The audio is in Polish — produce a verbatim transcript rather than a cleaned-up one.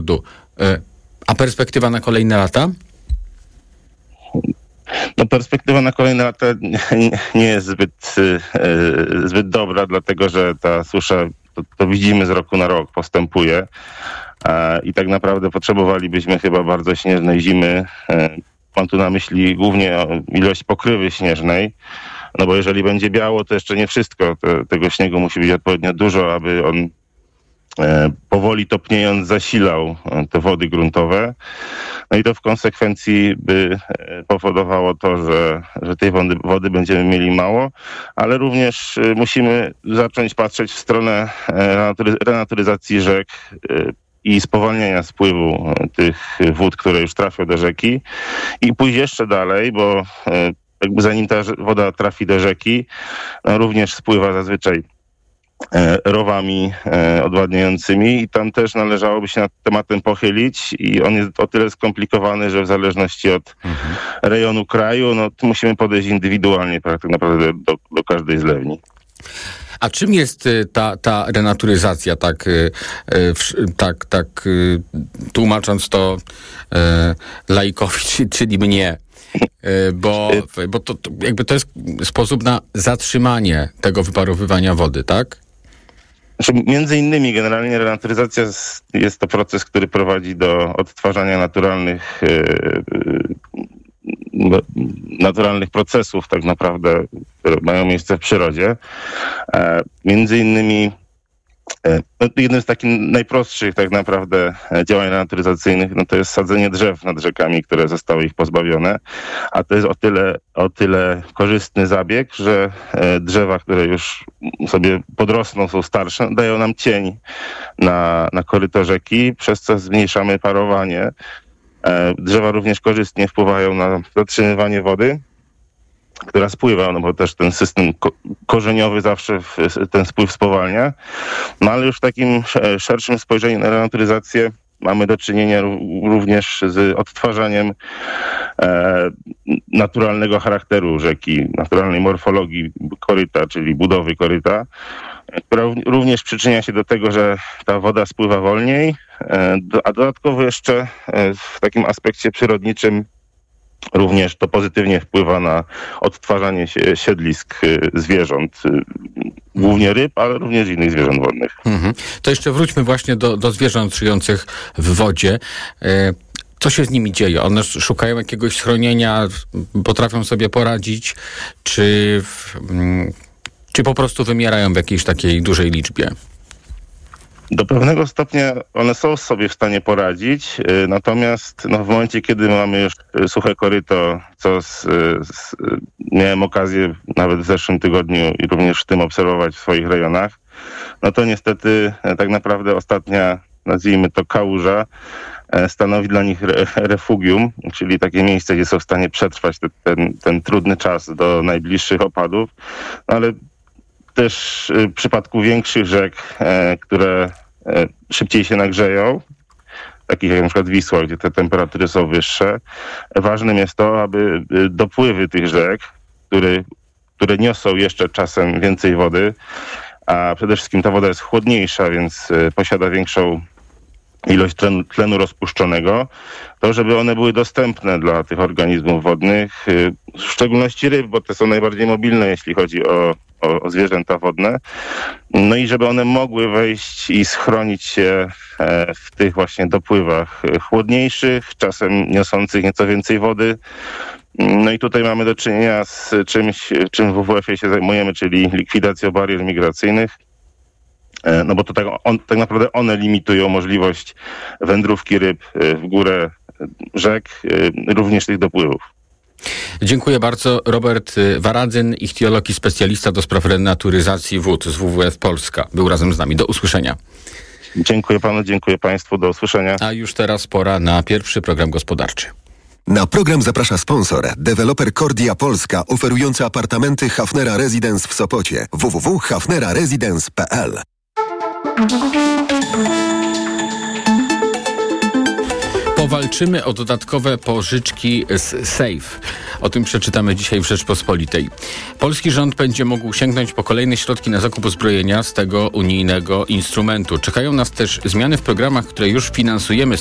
A perspektywa na kolejne lata? No perspektywa na kolejne lata nie, nie jest zbyt, e, zbyt dobra, dlatego że ta susza, to, to widzimy z roku na rok, postępuje e, i tak naprawdę potrzebowalibyśmy chyba bardzo śnieżnej zimy. E, mam tu na myśli głównie ilość pokrywy śnieżnej, no bo jeżeli będzie biało, to jeszcze nie wszystko. Te, tego śniegu musi być odpowiednio dużo, aby on e, powoli topniejąc zasilał te wody gruntowe. No i to w konsekwencji by powodowało to, że, że tej wody, wody będziemy mieli mało, ale również musimy zacząć patrzeć w stronę renatury, renaturyzacji rzek i spowalniania spływu tych wód, które już trafią do rzeki i pójść jeszcze dalej, bo jakby zanim ta woda trafi do rzeki, no również spływa zazwyczaj rowami odwadniającymi i tam też należałoby się nad tematem pochylić i on jest o tyle skomplikowany, że w zależności od mhm. rejonu kraju, no to musimy podejść indywidualnie tak naprawdę do, do każdej zlewni. A czym jest ta, ta renaturyzacja, tak, tak, tak tłumacząc to laikowi, czyli mnie? Bo, bo to, to jakby to jest sposób na zatrzymanie tego wyparowywania wody, tak? Znaczy, między innymi generalnie renaturyzacja jest to proces, który prowadzi do odtwarzania naturalnych naturalnych procesów tak naprawdę, które mają miejsce w przyrodzie. Między innymi no, jednym z takich najprostszych tak naprawdę działań renaturyzacyjnych no to jest sadzenie drzew nad rzekami, które zostały ich pozbawione, a to jest o tyle, o tyle korzystny zabieg, że drzewa, które już sobie podrosną, są starsze, dają nam cień na, na koryto rzeki, przez co zmniejszamy parowanie. Drzewa również korzystnie wpływają na zatrzymywanie wody, która spływa, no bo też ten system ko- korzeniowy zawsze w, ten spływ spowalnia. No ale już w takim szerszym spojrzeniu na renaturyzację mamy do czynienia również z odtwarzaniem e, naturalnego charakteru rzeki, naturalnej morfologii koryta, czyli budowy koryta, która również przyczynia się do tego, że ta woda spływa wolniej, e, do, a dodatkowo jeszcze e, w takim aspekcie przyrodniczym również to pozytywnie wpływa na odtwarzanie się siedlisk zwierząt, głównie ryb, ale również innych zwierząt wodnych. Mhm. To jeszcze wróćmy właśnie do, do zwierząt żyjących w wodzie. Co się z nimi dzieje? One szukają jakiegoś schronienia, potrafią sobie poradzić, czy, czy po prostu wymierają w jakiejś takiej dużej liczbie? Do pewnego stopnia one są sobie w stanie poradzić, natomiast no, w momencie, kiedy mamy już suche koryto, co z, z, miałem okazję nawet w zeszłym tygodniu i również w tym obserwować w swoich rejonach, no to niestety tak naprawdę ostatnia, nazwijmy to kałuża, stanowi dla nich re, refugium, czyli takie miejsce, gdzie są w stanie przetrwać te, ten, ten trudny czas do najbliższych opadów, no, ale też w przypadku większych rzek, e, które e, szybciej się nagrzeją, takich jak na przykład Wisła, gdzie te temperatury są wyższe, ważnym jest to, aby dopływy tych rzek, które, które niosą jeszcze czasem więcej wody, a przede wszystkim ta woda jest chłodniejsza, więc e, posiada większą ilość tlenu, tlenu rozpuszczonego, to żeby one były dostępne dla tych organizmów wodnych, w szczególności ryb, bo te są najbardziej mobilne, jeśli chodzi o, o, o zwierzęta wodne. No i żeby one mogły wejść i schronić się w tych właśnie dopływach chłodniejszych, czasem niosących nieco więcej wody. No i tutaj mamy do czynienia z czymś, czym w W W F-ie się zajmujemy, czyli likwidacją barier migracyjnych. No bo to tak, on, tak naprawdę one limitują możliwość wędrówki ryb w górę rzek, również tych dopływów. Dziękuję bardzo. Robert Waradzyn, ichtiolog i specjalista do spraw renaturyzacji wód z W W F Polska, był razem z nami. Do usłyszenia. Dziękuję panu, dziękuję państwu. Do usłyszenia. A już teraz pora na pierwszy program gospodarczy. Na program zaprasza sponsor, deweloper Kordia Polska, oferujący apartamenty Hafnera Residence w Sopocie. w w w kropka hafnera residence kropka p l. powalczymy o dodatkowe pożyczki z SAFE. O tym przeczytamy dzisiaj w Rzeczpospolitej. Polski rząd będzie mógł sięgnąć po kolejne środki na zakup uzbrojenia z tego unijnego instrumentu. Czekają nas też zmiany w programach, które już finansujemy